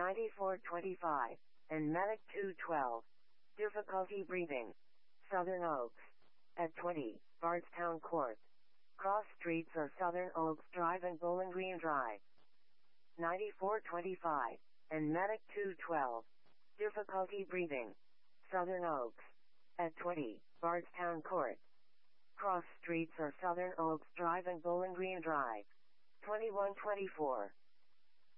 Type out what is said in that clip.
9425, and Medic 212. Difficulty breathing. Southern Oaks. At 20, Bardstown Court. Cross streets are Southern Oaks Drive and Bowling Green Drive. 9425, and Medic 212. Difficulty breathing. Southern Oaks. At 20, Bardstown Court. Cross streets are Southern Oaks Drive and Bowling Green Drive. 2124,